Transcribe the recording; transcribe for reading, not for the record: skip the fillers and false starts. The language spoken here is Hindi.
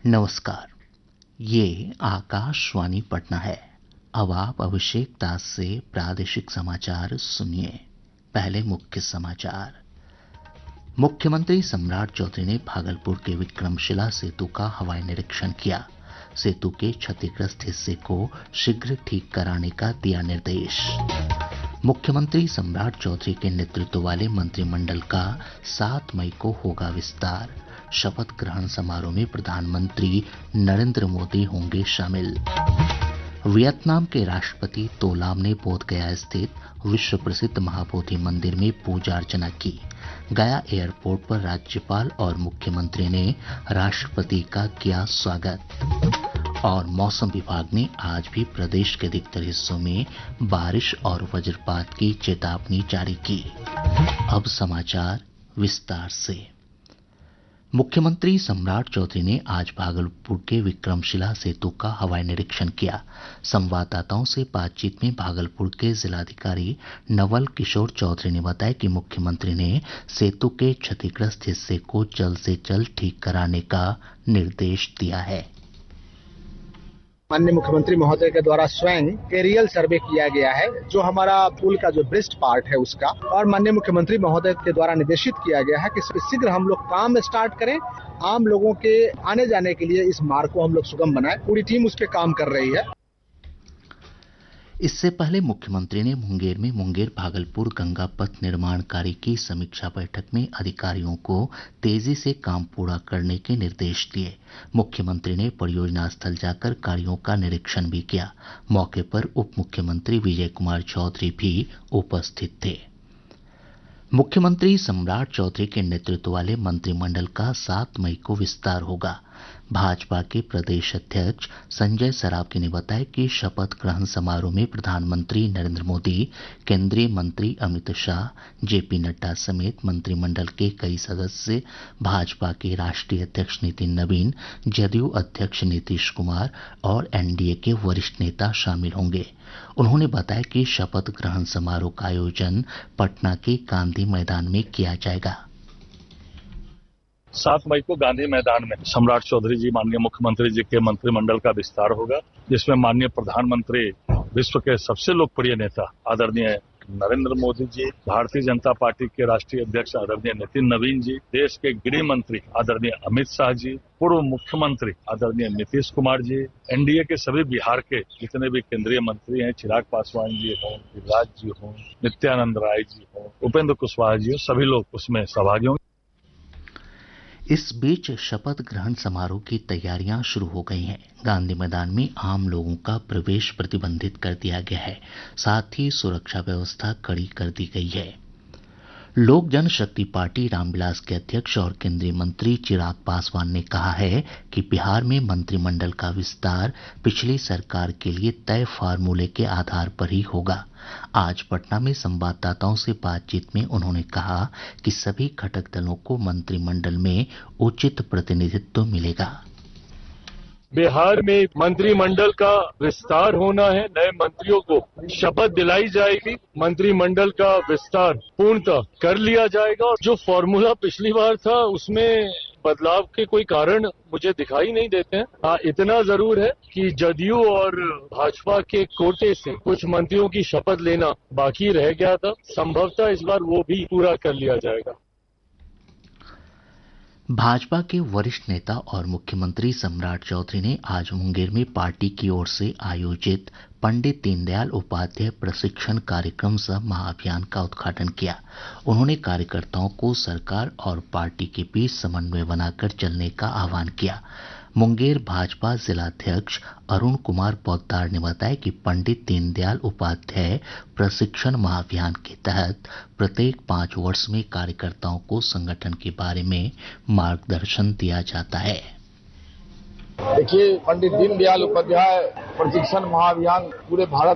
नमस्कार, ये आकाशवाणी पटना है। अब आप अभिषेक दास से प्रादेशिक समाचार सुनिए। पहले मुख्य समाचार। मुख्यमंत्री सम्राट चौधरी ने भागलपुर के विक्रमशिला सेतु का हवाई निरीक्षण किया। सेतु के क्षतिग्रस्त हिस्से को शीघ्र ठीक कराने का दिया निर्देश। मुख्यमंत्री सम्राट चौधरी के नेतृत्व वाले मंत्रिमंडल का 7 मई को होगा विस्तार। शपथ ग्रहण समारोह में प्रधानमंत्री नरेंद्र मोदी होंगे शामिल। वियतनाम के राष्ट्रपति तो लाम ने बोधगया स्थित विश्व प्रसिद्ध महाबोधि मंदिर में पूजा अर्चना की। गया एयरपोर्ट पर राज्यपाल और मुख्यमंत्री ने राष्ट्रपति का किया स्वागत। और मौसम विभाग ने आज भी प्रदेश के अधिकतर हिस्सों में बारिश और वज्रपात की चेतावनी जारी की। अब समाचार विस्तार से। मुख्यमंत्री सम्राट चौधरी ने आज भागलपुर के विक्रमशिला सेतु का हवाई निरीक्षण किया। संवाददाताओं से बातचीत में भागलपुर के जिलाधिकारी नवल किशोर चौधरी ने बताया कि मुख्यमंत्री ने सेतु के क्षतिग्रस्त हिस्से को जल्द से जल्द ठीक कराने का निर्देश दिया है। माननीय मुख्यमंत्री महोदय के द्वारा स्वयं एरियल सर्वे किया गया है, जो हमारा पुल का जो ब्रिस्ट पार्ट है उसका, और माननीय मुख्यमंत्री महोदय के द्वारा निर्देशित किया गया है कि शीघ्र हम लोग काम स्टार्ट करें। आम लोगों के आने जाने के लिए इस मार्ग को हम लोग सुगम बनाएं। पूरी टीम उस पर काम कर रही है। इससे पहले मुख्यमंत्री ने मुंगेर में मुंगेर भागलपुर गंगा पथ निर्माण कार्य की समीक्षा बैठक में अधिकारियों को तेजी से काम पूरा करने के निर्देश दिए। मुख्यमंत्री ने परियोजना स्थल जाकर कार्यों का निरीक्षण भी किया। मौके पर उप मुख्यमंत्री विजय कुमार चौधरी भी उपस्थित थे। मुख्यमंत्री सम्राट चौधरी के नेतृत्व वाले मंत्रिमंडल का 7 मई को विस्तार होगा। भाजपा के प्रदेश अध्यक्ष संजय सरावगी ने बताया कि शपथ ग्रहण समारोह में प्रधानमंत्री नरेंद्र मोदी, केंद्रीय मंत्री अमित शाह, जेपी नड्डा समेत मंत्रिमंडल के कई सदस्य, भाजपा के राष्ट्रीय अध्यक्ष नितिन नवीन, जदयू अध्यक्ष नीतीश कुमार और एनडीए के वरिष्ठ नेता शामिल होंगे। उन्होंने बताया कि शपथ ग्रहण समारोह का आयोजन पटना के गांधी मैदान में किया जाएगा। 7 मई को गांधी मैदान में सम्राट चौधरी जी माननीय मुख्यमंत्री जी के मंत्रिमंडल का विस्तार होगा, जिसमें माननीय प्रधानमंत्री, विश्व के सबसे लोकप्रिय नेता आदरणीय नरेंद्र मोदी जी, भारतीय जनता पार्टी के राष्ट्रीय अध्यक्ष आदरणीय नितिन नवीन जी, देश के गृह मंत्री आदरणीय अमित शाह जी, पूर्व मुख्यमंत्री आदरणीय नीतीश कुमार जी, एनडीए के सभी बिहार के जितने भी केंद्रीय मंत्री हैं, चिराग पासवान जी हों, गिरिराज जी हों, नित्यानंद राय जी हों, उपेंद्र कुशवाहा जी हों, सभी लोग उसमें सहभागी होंगे। इस बीच शपथ ग्रहण समारोह की तैयारियां शुरू हो गई हैं। गांधी मैदान में आम लोगों का प्रवेश प्रतिबंधित कर दिया गया है। साथ ही सुरक्षा व्यवस्था कड़ी कर दी गई है। लोक जनशक्ति पार्टी रामविलास के अध्यक्ष और केंद्रीय मंत्री चिराग पासवान ने कहा है कि बिहार में मंत्रिमंडल का विस्तार पिछली सरकार के लिए तय फार्मूले के आधार पर ही होगा। आज पटना में संवाददाताओं से बातचीत में उन्होंने कहा कि सभी घटक दलों को मंत्रिमंडल में उचित प्रतिनिधित्व मिलेगा। बिहार में मंत्रिमंडल का विस्तार होना है, नए मंत्रियों को शपथ दिलाई जाएगी, मंत्रिमंडल का विस्तार पूर्णतः कर लिया जाएगा। जो फॉर्मूला पिछली बार था उसमें बदलाव के कोई कारण मुझे दिखाई नहीं देते हैं। हाँ, इतना जरूर है कि जदयू और भाजपा के कोटे से कुछ मंत्रियों की शपथ लेना बाकी रह गया था, संभवतः इस बार वो भी पूरा कर लिया जाएगा। भाजपा के वरिष्ठ नेता और मुख्यमंत्री सम्राट चौधरी ने आज मुंगेर में पार्टी की ओर से आयोजित पंडित दीनदयाल उपाध्याय प्रशिक्षण कार्यक्रम सह महाअभियान का उद्घाटन किया। उन्होंने कार्यकर्ताओं को सरकार और पार्टी के बीच समन्वय बनाकर चलने का आह्वान किया। मुंगेर भाजपा जिलाध्यक्ष अरुण कुमार पोद्दार ने बताया कि पंडित दीनदयाल उपाध्याय प्रशिक्षण महाअभियान के तहत प्रत्येक 5 वर्ष में कार्यकर्ताओं को संगठन के बारे में मार्गदर्शन दिया जाता है। देखिए, पंडित दीनदयाल उपाध्याय प्रशिक्षण महाअभियान पूरे भारत